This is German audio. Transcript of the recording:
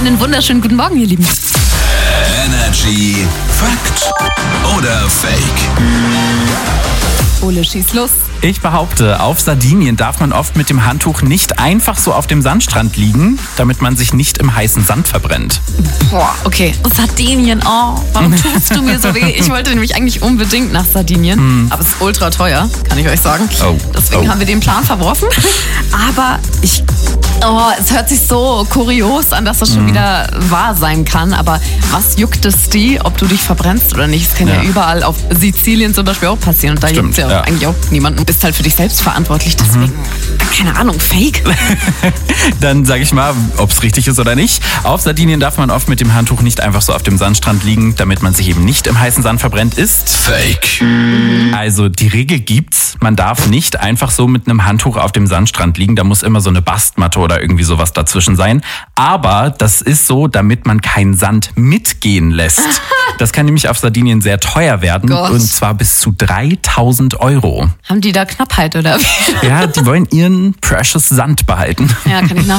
Einen wunderschönen guten Morgen, ihr Lieben. Energy Fakt oder Fake? Ole, schieß los. Ich behaupte, auf Sardinien darf man oft mit dem Handtuch nicht einfach so auf dem Sandstrand liegen, damit man sich nicht im heißen Sand verbrennt. Boah, okay. Sardinien, warum tust du mir so weh? Ich wollte nämlich eigentlich unbedingt nach Sardinien, aber es ist ultra teuer, kann ich euch sagen. Deswegen haben wir den Plan verworfen. Aber es hört sich so kurios an, dass das schon wieder wahr sein kann. Aber was juckt es die, ob du dich verbrennst oder nicht? Das kann ja überall auf Sizilien zum Beispiel auch passieren. Und da juckt es ja eigentlich auch niemanden. Du bist halt für dich selbst verantwortlich. Deswegen, keine Ahnung, Fake. Dann sage ich mal, ob es richtig ist oder nicht. Auf Sardinien darf man oft mit dem Handtuch nicht einfach so auf dem Sandstrand liegen, damit man sich eben nicht im heißen Sand verbrennt, ist Fake. Also die Regel gibt's, man darf nicht einfach so mit einem Handtuch auf dem Sandstrand liegen. Da muss immer so eine Bastmatte oder irgendwie sowas dazwischen sein. Aber das ist so, damit man keinen Sand mitgehen lässt. Das kann nämlich auf Sardinien sehr teuer werden. Und zwar bis zu 3.000 Euro. Haben die da Knappheit oder wie? Ja, die wollen ihren precious Sand behalten. Ja, kann ich